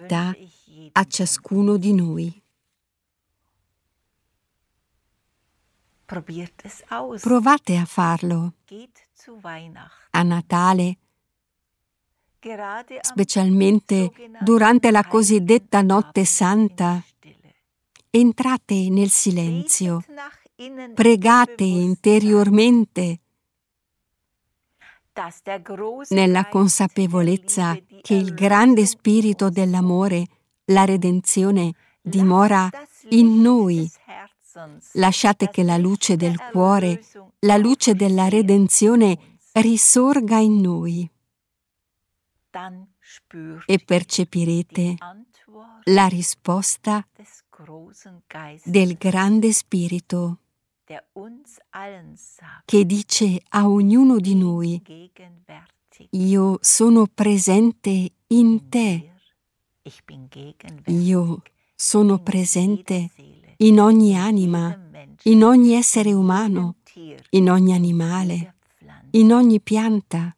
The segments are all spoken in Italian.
vita a ciascuno di noi. Provate a farlo. A Natale, specialmente durante la cosiddetta Notte Santa, entrate nel silenzio, pregate interiormente, nella consapevolezza che il grande spirito dell'amore, la redenzione, dimora in noi. Lasciate che la luce del cuore, la luce della redenzione risorga in noi e percepirete la risposta del grande spirito che dice a ognuno di noi: io sono presente in te, io sono presente in ogni anima, in ogni essere umano, in ogni animale, in ogni pianta.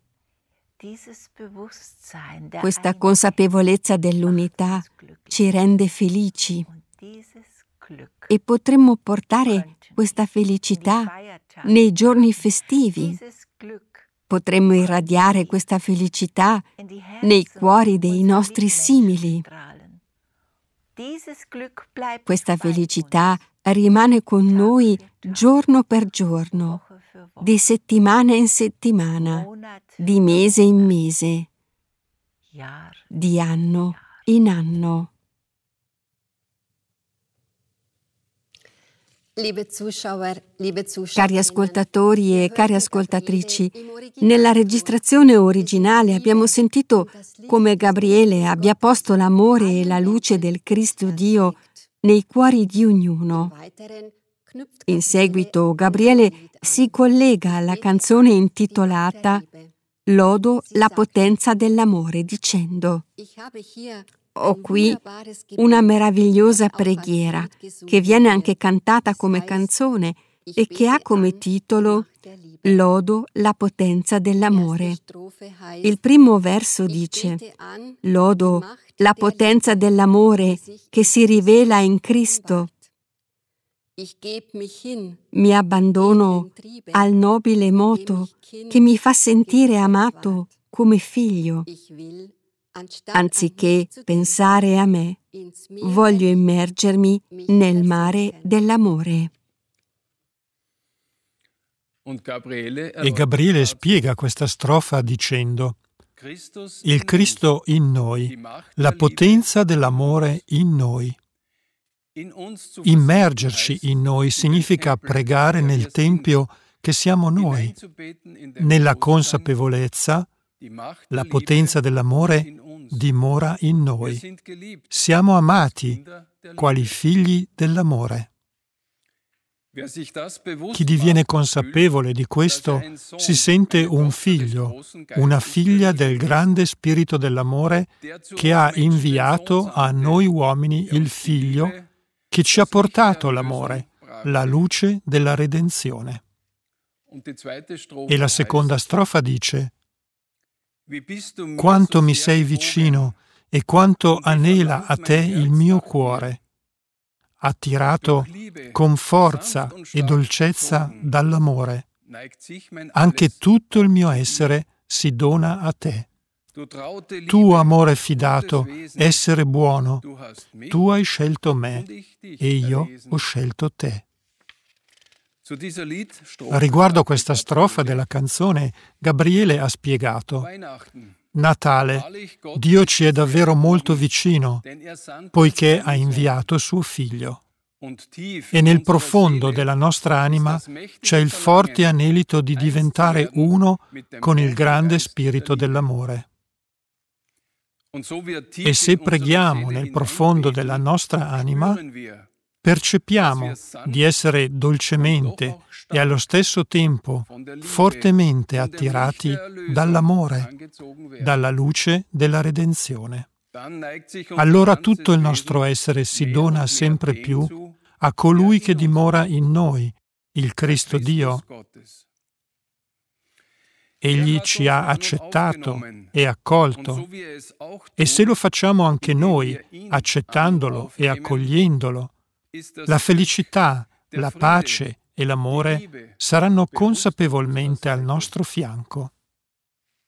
Questa consapevolezza dell'unità ci rende felici e potremmo portare questa felicità nei giorni festivi. Potremmo irradiare questa felicità nei cuori dei nostri simili. Questa felicità rimane con noi giorno per giorno, di settimana in settimana, di mese in mese, di anno in anno. Cari ascoltatori e cari ascoltatrici, nella registrazione originale abbiamo sentito come Gabriele abbia posto l'amore e la luce del Cristo Dio nei cuori di ognuno. In seguito Gabriele si collega alla canzone intitolata Lodo la potenza dell'amore, dicendo: ho qui una meravigliosa preghiera che viene anche cantata come canzone e che ha come titolo Lodo la potenza dell'amore. Il primo verso dice: Lodo la potenza dell'amore che si rivela in Cristo. Mi abbandono al nobile moto che mi fa sentire amato come figlio. Anziché pensare a me, voglio immergermi nel mare dell'amore. E Gabriele spiega questa strofa dicendo: il Cristo in noi, la potenza dell'amore in noi. Immergerci in noi significa pregare nel Tempio che siamo noi, nella consapevolezza, la potenza dell'amore dimora in noi. Siamo amati quali figli dell'amore. Chi diviene consapevole di questo si sente un figlio, una figlia del grande spirito dell'amore che ha inviato a noi uomini il Figlio che ci ha portato l'amore, la luce della redenzione. E la seconda strofa dice: quanto mi sei vicino e quanto anela a te il mio cuore, attirato con forza e dolcezza dall'amore. Anche tutto il mio essere si dona a te. Tu, amore fidato, essere buono, tu hai scelto me e io ho scelto te. Riguardo questa strofa della canzone, Gabriele ha spiegato: Natale, Dio ci è davvero molto vicino, poiché ha inviato suo Figlio. E nel profondo della nostra anima c'è il forte anelito di diventare uno con il grande spirito dell'amore. E se preghiamo nel profondo della nostra anima, percepiamo di essere dolcemente e allo stesso tempo fortemente attirati dall'amore, dalla luce della redenzione. Allora tutto il nostro essere si dona sempre più a colui che dimora in noi, il Cristo Dio. Egli ci ha accettato e accolto. E se lo facciamo anche noi, accettandolo e accogliendolo, la felicità, la pace e l'amore saranno consapevolmente al nostro fianco.